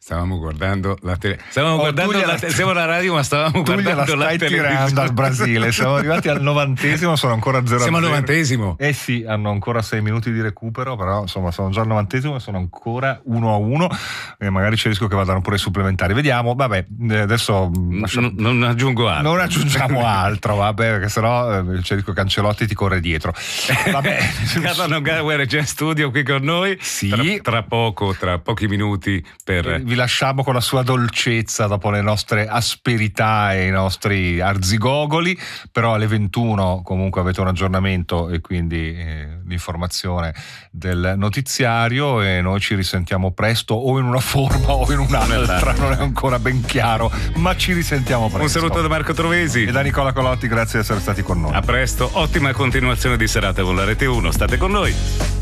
Stavamo guardando la siamo alla radio, ma stavamo guardando la televisione. Tirando al Brasile. Siamo arrivati al 90°, sono ancora 0-0. Siamo al 90°. Eh sì, hanno ancora 6 minuti di recupero, però insomma sono già al 90°, sono ancora 1-1 e magari c'è il rischio che vadano pure i supplementari. Vediamo, vabbè, adesso non aggiungo altro. Non aggiungiamo altro, vabbè, perché sennò c'è il rischio che Ancelotti ti corre dietro. Vabbè. Carlo Nogauer è già in studio qui con noi. Sì. Tra pochi minuti vi lasciamo con la sua dolcezza dopo le nostre asperità e i nostri arzigogoli, però alle 21 comunque avete un aggiornamento e quindi l'informazione del notiziario, e noi ci risentiamo presto o in una forma o in un'altra, non è ancora ben chiaro, ma ci risentiamo presto. Un saluto da Marco Trovesi e da Nicola Colotti, grazie di essere stati con noi. A presto, ottima continuazione di serata con la Rete 1, state con noi.